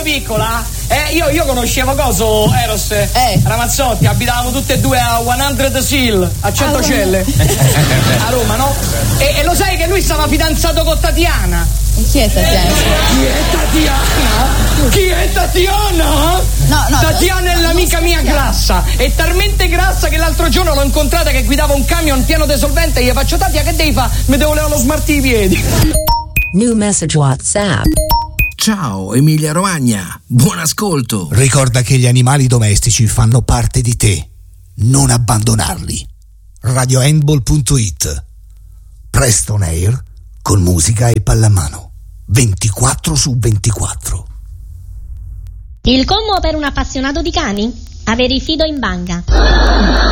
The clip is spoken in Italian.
piccola, io conoscevo Eros, Ramazzotti, abitavamo tutte e due a 100 Seal, a Centocelle, a Roma, no? E lo sai che lui stava fidanzato con Tatiana? Chi è Tatiana? Chi è Tatiana? No, Tatiana è l'amica mia grassa, è talmente grassa che l'altro giorno l'ho incontrata che guidava un camion pieno di solvente e gli faccio: Tatia, che devi fare? Mi devo levare lo smalto i piedi. New message WhatsApp. Ciao Emilia Romagna, buon ascolto. Ricorda che gli animali domestici fanno parte di te, non abbandonarli. radiohandball.it. Preston Air con musica e pallamano 24/24. Il commo per un appassionato di cani? Avere i fido in banca.